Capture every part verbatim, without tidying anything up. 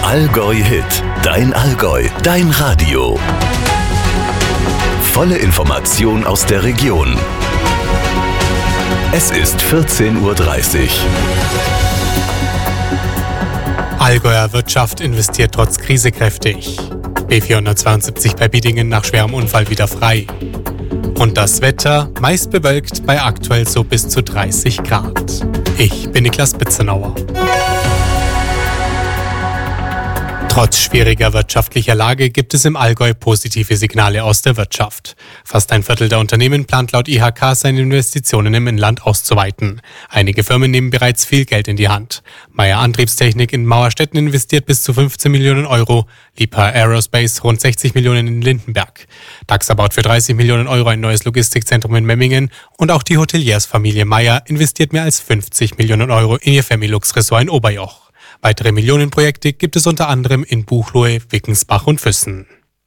Allgäu Hit, dein Allgäu, dein Radio. Volle Information aus der Region. Es ist vierzehn Uhr dreißig. Allgäuer Wirtschaft investiert trotz Krise kräftig. B vierhundertzweiundsiebzig bei Biedingen nach schwerem Unfall wieder frei. Und das Wetter meist bewölkt bei aktuell so bis zu dreißig Grad. Ich bin Niklas Bitzenauer. Trotz schwieriger wirtschaftlicher Lage gibt es im Allgäu positive Signale aus der Wirtschaft. Fast ein Viertel der Unternehmen plant laut I H K seine Investitionen im Inland auszuweiten. Einige Firmen nehmen bereits viel Geld in die Hand. Meyer Antriebstechnik in Mauerstetten investiert bis zu fünfzehn Millionen Euro, Liebherr Aerospace rund sechzig Millionen in Lindenberg. DAXA baut für dreißig Millionen Euro ein neues Logistikzentrum in Memmingen und auch die Hoteliersfamilie Meyer investiert mehr als fünfzig Millionen Euro in ihr Familux-Ressort in Oberjoch. Weitere Millionenprojekte gibt es unter anderem in Buchloe, Wickensbach und Füssen.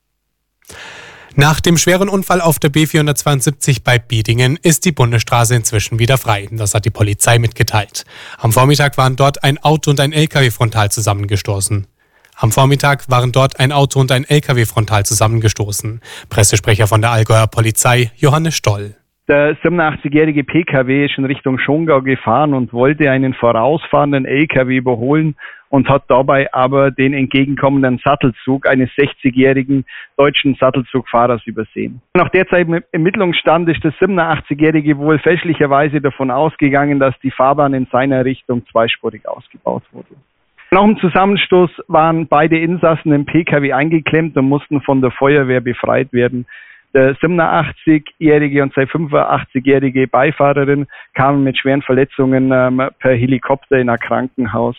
Nach dem schweren Unfall auf der B vierhundertzweiundsiebzig bei Biedingen ist die Bundesstraße inzwischen wieder frei. Das hat die Polizei mitgeteilt. Am Vormittag waren dort ein Auto und ein L K W frontal zusammengestoßen. Am Vormittag waren dort ein Auto und ein L K W frontal zusammengestoßen. Pressesprecher von der Allgäuer Polizei, Johannes Stoll. Der siebenundachtzigjährige P K W ist in Richtung Schongau gefahren und wollte einen vorausfahrenden L K W überholen und hat dabei aber den entgegenkommenden Sattelzug eines sechzigjährigen deutschen Sattelzugfahrers übersehen. Nach derzeitigem Ermittlungsstand ist der siebenundachtzigjährige wohl fälschlicherweise davon ausgegangen, dass die Fahrbahn in seiner Richtung zweispurig ausgebaut wurde. Nach dem Zusammenstoß waren beide Insassen im P K W eingeklemmt und mussten von der Feuerwehr befreit werden. Der siebenundachtzigjährige und seine fünfundachtzigjährige Beifahrerin kamen mit schweren Verletzungen ähm, per Helikopter in ein Krankenhaus.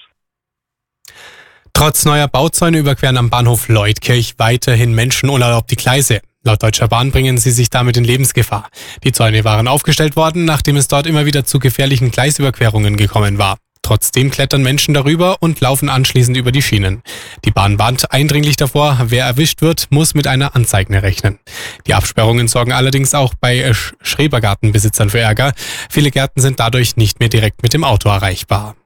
Trotz neuer Bauzäune überqueren am Bahnhof Leutkirch weiterhin Menschen unerlaubt die Gleise. Laut Deutscher Bahn bringen sie sich damit in Lebensgefahr. Die Zäune waren aufgestellt worden, nachdem es dort immer wieder zu gefährlichen Gleisüberquerungen gekommen war. Trotzdem klettern Menschen darüber und laufen anschließend über die Schienen. Die Bahn warnt eindringlich davor, wer erwischt wird, muss mit einer Anzeige rechnen. Die Absperrungen sorgen allerdings auch bei Schrebergartenbesitzern für Ärger. Viele Gärten sind dadurch nicht mehr direkt mit dem Auto erreichbar.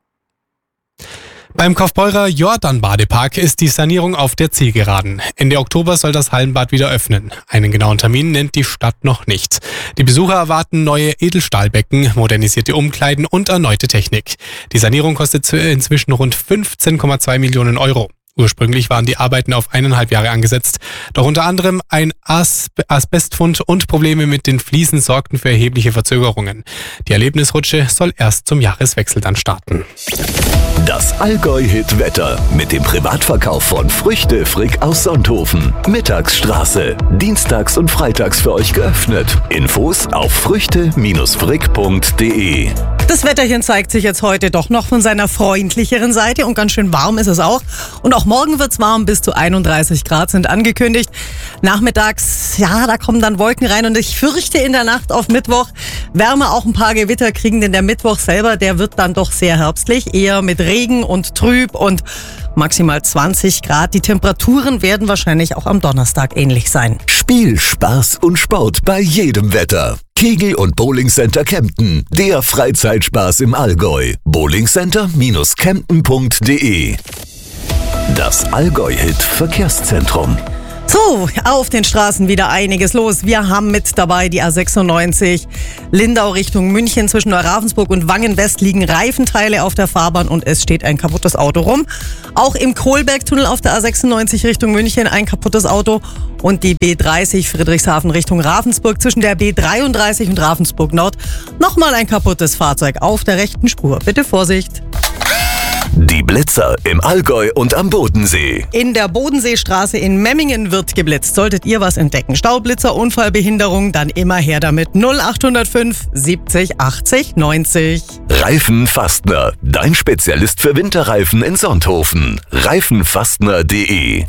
Beim Kaufbeurer Jordan-Badepark ist die Sanierung auf der Zielgeraden. Ende Oktober soll das Hallenbad wieder öffnen. Einen genauen Termin nennt die Stadt noch nicht. Die Besucher erwarten neue Edelstahlbecken, modernisierte Umkleiden und erneute Technik. Die Sanierung kostet inzwischen rund fünfzehn Komma zwei Millionen Euro. Ursprünglich waren die Arbeiten auf eineinhalb Jahre angesetzt. Doch unter anderem ein Asbe- Asbestfund und Probleme mit den Fliesen sorgten für erhebliche Verzögerungen. Die Erlebnisrutsche soll erst zum Jahreswechsel dann starten. Das Allgäu-Hit-Wetter mit dem Privatverkauf von Früchte Frick aus Sonthofen. Mittagsstraße. Dienstags und freitags für euch geöffnet. Infos auf früchte frick punkt de. Das Wetterchen zeigt sich jetzt heute doch noch von seiner freundlicheren Seite und ganz schön warm ist es auch. Und auch morgen wird's warm, bis zu einunddreißig Grad sind angekündigt. Nachmittags, ja, da kommen dann Wolken rein und ich fürchte in der Nacht auf Mittwoch werden wir auch ein paar Gewitter kriegen, denn der Mittwoch selber, der wird dann doch sehr herbstlich, eher mit Regen und trüb und maximal zwanzig Grad. Die Temperaturen werden wahrscheinlich auch am Donnerstag ähnlich sein. Spiel, Spaß und Sport bei jedem Wetter. Kegel- und Bowlingcenter Kempten, der Freizeitspaß im Allgäu. bowlingcenter Bindestrich kempten punkt de. Das Allgäu-Hit Verkehrszentrum. So, auf den Straßen wieder einiges los. Wir haben mit dabei die A sechsundneunzig Lindau Richtung München. Zwischen Ravensburg und Wangen-West liegen Reifenteile auf der Fahrbahn und es steht ein kaputtes Auto rum. Auch im Kohlbergtunnel auf der A sechsundneunzig Richtung München ein kaputtes Auto. Und die B dreißig Friedrichshafen Richtung Ravensburg zwischen der B dreiunddreißig und Ravensburg Nord nochmal ein kaputtes Fahrzeug auf der rechten Spur. Bitte Vorsicht! Die Blitzer im Allgäu und am Bodensee. In der Bodenseestraße in Memmingen wird geblitzt. Solltet ihr was entdecken? Staublitzer, Unfallbehinderung, dann immer her damit. null acht null fünf siebzig achtzig neunzig. Reifenfastner, dein Spezialist für Winterreifen in Sonthofen. reifenfastner punkt de.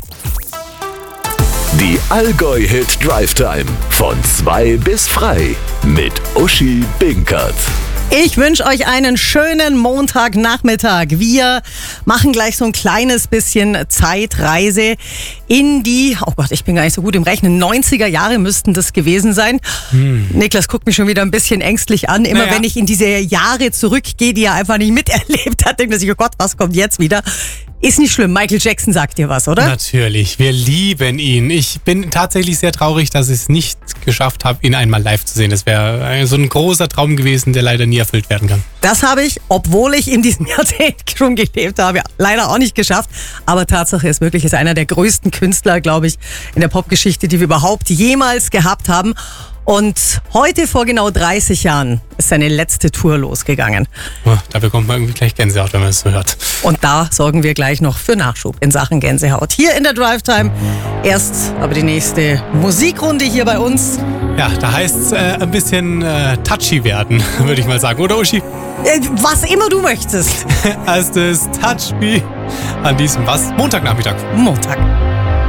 Die Allgäu-Hit Drive Time von zwei bis frei mit Uschi Binkert. Ich wünsche euch einen schönen Montagnachmittag. Wir machen gleich so ein kleines bisschen Zeitreise in die, oh Gott, ich bin gar nicht so gut im Rechnen, neunziger Jahre müssten das gewesen sein. Hm. Niklas guckt mich schon wieder ein bisschen ängstlich an. Immer naja. wenn ich in diese Jahre zurückgehe, die er einfach nicht miterlebt hat, denkt er sich, oh Gott, was kommt jetzt wieder? Ist nicht schlimm. Michael Jackson sagt dir was, oder? Natürlich, wir lieben ihn. Ich bin tatsächlich sehr traurig, dass ich es nicht geschafft habe, ihn einmal live zu sehen. Das wäre so ein großer Traum gewesen, der leider nie erfüllt werden kann. Das habe ich, obwohl ich in diesem Jahrzehnt schon gelebt habe, leider auch nicht geschafft. Aber Tatsache ist wirklich, ist einer der größten Künstler, glaube ich, in der Popgeschichte, die wir überhaupt jemals gehabt haben. Und heute vor genau dreißig Jahren ist seine letzte Tour losgegangen. Oh, da bekommt man irgendwie gleich Gänsehaut, wenn man es so hört. Und da sorgen wir gleich noch für Nachschub in Sachen Gänsehaut. Hier in der Drive Time. Erst aber die nächste Musikrunde hier bei uns. Ja, da heißt es äh, ein bisschen äh, touchy werden, würde ich mal sagen. Oder, Uschi? Äh, was immer du möchtest. Erstes Touch Me an diesem was? Montagnachmittag. Montag.